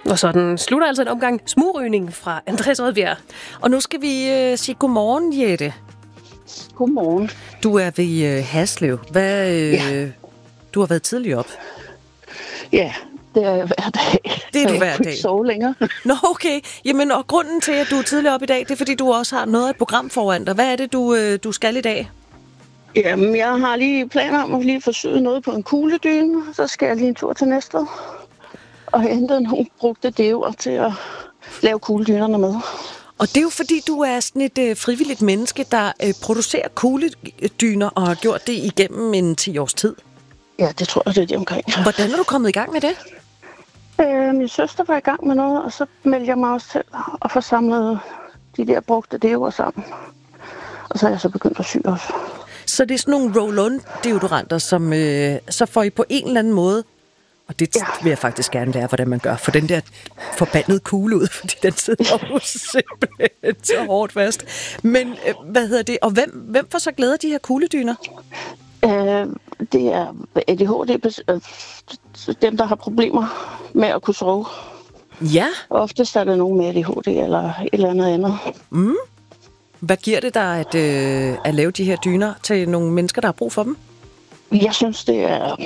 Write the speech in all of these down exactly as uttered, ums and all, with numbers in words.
Og sådan slutter altså en omgang smugrygning fra Andreas Odbjerg. Og nu skal vi øh, sige godmorgen, Jette. Godmorgen. Du er ved øh, Haslev. Hvad, øh, ja. Du har været tidligt op. Ja, det er jeg hver dag. Det er du jeg hver dag? Jeg kunne ikke sove længere. Nå, okay. Jamen, og grunden til, at du er tidligt op i dag, det er, fordi du også har noget af et program foran dig. Hvad er det, du, øh, du skal i dag? Jamen, jeg har lige planer om at lige forsøge noget på en kugledyne. Så skal jeg lige en tur til Næstved. Og have hentet nogle brugte dæver til at lave kugledynerne med. Og det er jo fordi, du er sådan et øh, frivilligt menneske, der øh, producerer kugledyner og har gjort det igennem en ti års tid. Ja, det tror jeg, det er det omkring. Hvordan er du kommet i gang med det? Øh, min søster var i gang med noget, og så meldte jeg mig også til at få samlet de der brugte dæver sammen. Og så er jeg så begyndt at sy også. Så det er sådan nogle roll-on-deodoranter, som øh, så får I på en eller anden måde. Og det ja. vil jeg faktisk gerne lære, hvordan man gør. For den der forbandede kugle ud, fordi den sidder jo simpelthen så hårdt fast. Men øh, hvad hedder det? Og hvem, hvem får så glæde af de her kugledyner? Øh, det er A D H D, dem der har problemer med at kunne sove. Ja. Oftest er det nogen med A D H D eller et eller andet andet. Mm. Hvad giver det dig at, øh, at lave de her dyner til nogle mennesker, der har brug for dem? Jeg synes, det er...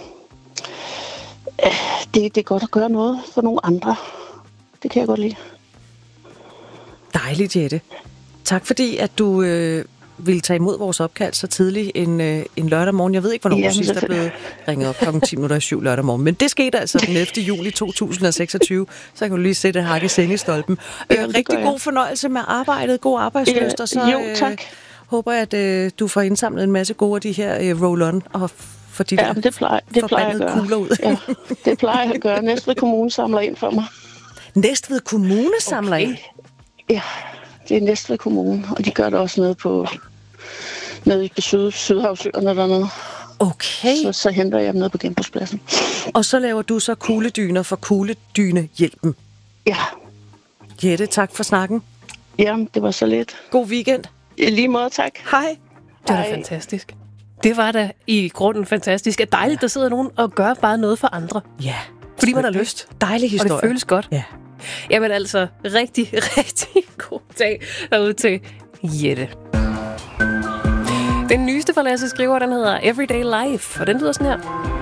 Det, det er godt at gøre noget for nogle andre. Det kan jeg godt lide. Dejligt, Jette. Tak fordi, at du øh, ville tage imod vores opkald så tidligt en, øh, en lørdag morgen. Jeg ved ikke, hvornår du sidst er blevet ringet op klokken ti minutter i syv lørdag morgen. Men det skete altså den ellevte juli to tusind og seksogtyve. Så kan du lige sætte hak i sengestolpen. Øh, ja, rigtig god fornøjelse med arbejdet. God arbejdsløst. Ja, og så jo, tak. Øh, håber jeg, at øh, du får indsamlet en masse gode af de her øh, roll-on og for de ja, der det plejer, det plejer jeg at gøre. Kugler ud. Ja, det plejer jeg at gøre. Næstved Kommune samler ind for mig. Næstved Kommune samler okay. ind? Ja, det er Næstved Kommune, og de gør det også nede på nede i Syd, Sydhavsøerne dernede. Okay. Så, så henter jeg dem nede på genbrugspladsen. Og så laver du så kugledyner for Kugledynehjælpen? Ja. Jette, tak for snakken. Jamen, det var så lidt. God weekend. I lige måde, tak. Hej. Det var da fantastisk. Det var da i grunden fantastisk. Det er dejligt, der sidder nogen og gør bare noget for andre. Ja. Fordi man har lyst. Dejlig historie. Og det føles godt. Ja. Jamen altså, rigtig, rigtig god dag derude til Jette. Den nyeste fra Lasse Skriver, den hedder Everyday Life, og den lyder sådan her.